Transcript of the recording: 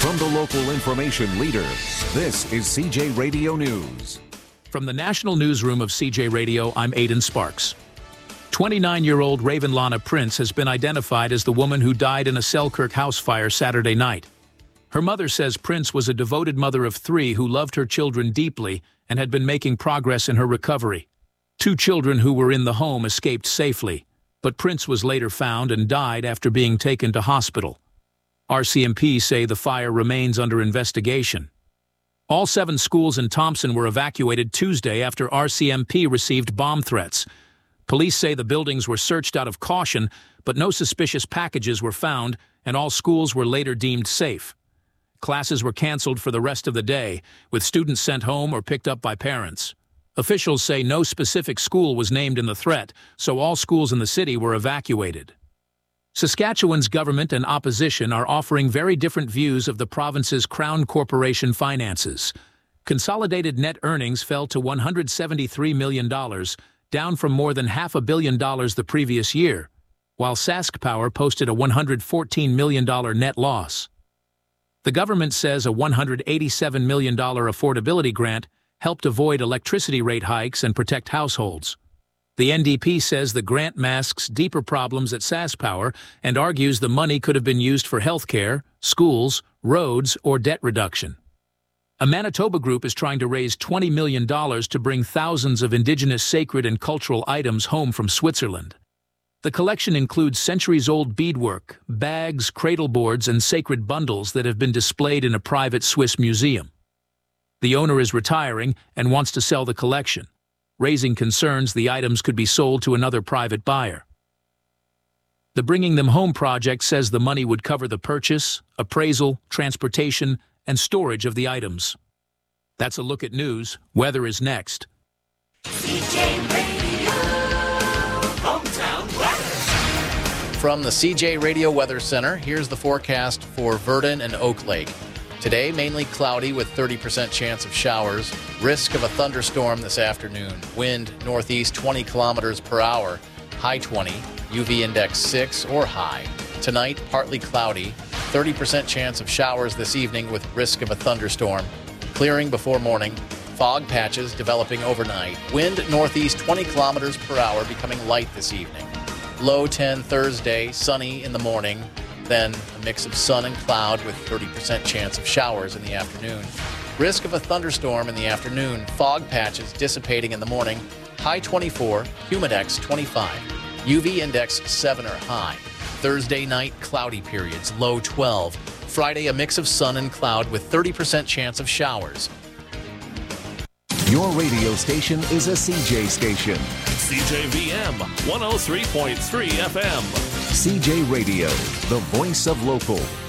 From the local information leader, this is CJ Radio News. From the National Newsroom of CJ Radio, I'm Aidan Sparks. 29-year-old Ravenlana Prince has been identified as the woman who died in a Selkirk house fire Saturday night. Her mother says Prince was a devoted mother of 3 who loved her children deeply and had been making progress in her recovery. 2 children who were in the home escaped safely, but Prince was later found and died after being taken to hospital. RCMP say the fire remains under investigation. All 7 schools in Thompson were evacuated Tuesday after RCMP received bomb threats. Police say the buildings were searched out of caution, but no suspicious packages were found, and all schools were later deemed safe. Classes were canceled for the rest of the day, with students sent home or picked up by parents. Officials say no specific school was named in the threat, so all schools in the city were evacuated. Saskatchewan's government and opposition are offering very different views of the province's Crown Corporation finances. Consolidated net earnings fell to $173 million, down from more than $500 million the previous year, while SaskPower posted a $114 million net loss. The government says a $187 million affordability grant helped avoid electricity rate hikes and protect households. The NDP says the grant masks deeper problems at SaskPower and argues the money could have been used for health care, schools, roads, or debt reduction. A Manitoba group is trying to raise $20 million to bring thousands of Indigenous sacred and cultural items home from Switzerland. The collection includes centuries-old beadwork, bags, cradle boards, and sacred bundles that have been displayed in a private Swiss museum. The owner is retiring and wants to sell the collection, raising concerns the items could be sold to another private buyer. The Bringing Them Home project says the money would cover the purchase, appraisal, transportation, and storage of the items. That's a look at news. Weather is next. CJ Radio, hometown weather. From the CJ Radio Weather Center, here's the forecast for Virden and Oak Lake. Today, mainly cloudy with 30% chance of showers. Risk of a thunderstorm this afternoon. Wind northeast 20 kilometers per hour, high 20, UV index 6 or high. Tonight, partly cloudy, 30% chance of showers this evening with risk of a thunderstorm. Clearing before morning. Fog patches developing overnight. Wind northeast 20 kilometers per hour becoming light this evening. Low 10 Thursday, sunny in the morning. Then a mix of sun and cloud with 30% chance of showers in the afternoon. Risk of a thunderstorm in the afternoon. Fog patches dissipating in the morning. High 24, humidex 25. UV index 7 or high. Thursday night, cloudy periods, low 12. Friday, a mix of sun and cloud with 30% chance of showers. Your radio station is a CJ station. CJVM 103.3 FM. CJ Radio, the voice of local.